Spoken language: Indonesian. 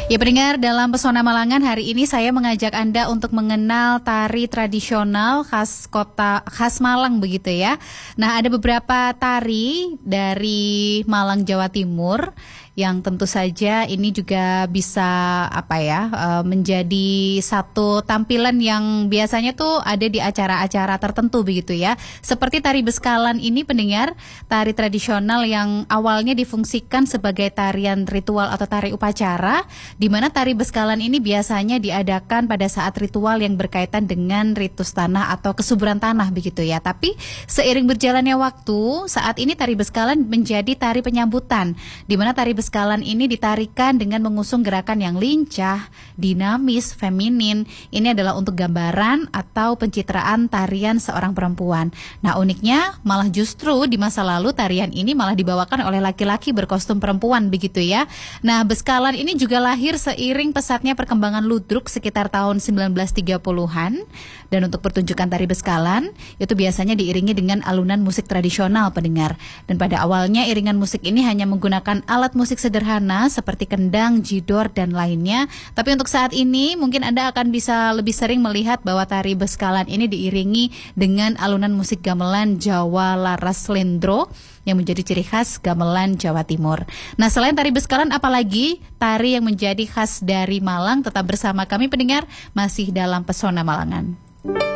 Ya pendengar, dalam Pesona Malangan hari ini saya mengajak Anda untuk mengenal tari tradisional khas Malang begitu ya. Nah, ada beberapa tari dari Malang Jawa Timur yang tentu saja ini juga bisa menjadi satu tampilan yang biasanya tuh ada di acara-acara tertentu begitu ya. Seperti tari Beskalan ini pendengar, tari tradisional yang awalnya difungsikan sebagai tarian ritual atau tari upacara, di mana tari Beskalan ini biasanya diadakan pada saat ritual yang berkaitan dengan ritus tanah atau kesuburan tanah begitu ya. Tapi seiring berjalannya waktu, saat ini tari Beskalan menjadi tari penyambutan, di mana tari Beskalan ini ditarikan dengan mengusung gerakan yang lincah, dinamis, feminin. Ini adalah untuk gambaran atau pencitraan tarian seorang perempuan. Nah, uniknya malah justru di masa lalu tarian ini malah dibawakan oleh laki-laki berkostum perempuan begitu ya. Nah, Beskalan ini juga lahir seiring pesatnya perkembangan ludruk sekitar tahun 1930-an. Dan untuk pertunjukan tari Beskalan itu biasanya diiringi dengan alunan musik tradisional pendengar. Dan pada awalnya iringan musik ini hanya menggunakan alat musik sederhana seperti kendang, jidor, dan lainnya. Tapi untuk saat ini mungkin Anda akan bisa lebih sering melihat bahwa tari Beskalan ini diiringi dengan alunan musik gamelan Jawa Laras Slendro yang menjadi ciri khas gamelan Jawa Timur. Nah, selain tari Beskalan, apalagi tari yang menjadi khas dari Malang? Tetap bersama kami pendengar, masih dalam Pesona Malangan.